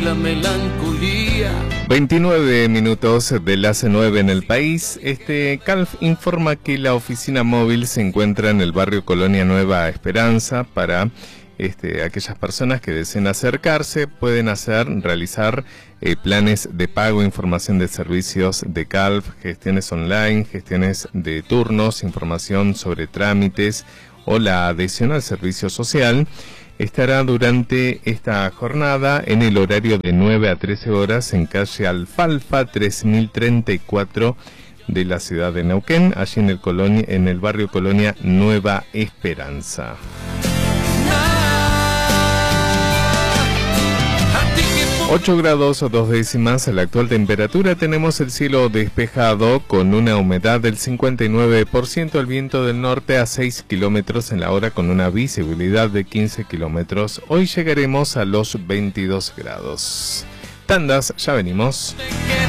La melancolía. 29 minutos de las 9 en el país. CALF informa que la oficina móvil se encuentra en el barrio Colonia Nueva Esperanza. Para aquellas personas que deseen acercarse, pueden realizar planes de pago, información de servicios de CALF, gestiones online, gestiones de turnos, información sobre trámites o la adhesión al servicio social. Estará durante esta jornada en el horario de 9 a 13 horas en calle Alfalfa 3034 de la ciudad de Neuquén, allí en el barrio Colonia Nueva Esperanza. 8 grados o 2 décimas la actual temperatura. Tenemos el cielo despejado con una humedad del 59%, el viento del norte a 6 kilómetros en la hora con una visibilidad de 15 kilómetros. Hoy llegaremos a los 22 grados. Tandas, ya venimos.